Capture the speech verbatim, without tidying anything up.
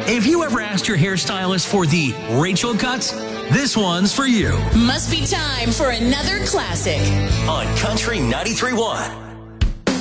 If you ever asked your hairstylist for the Rachel cuts, this one's for you. Must be time for another classic on Country ninety-three point one.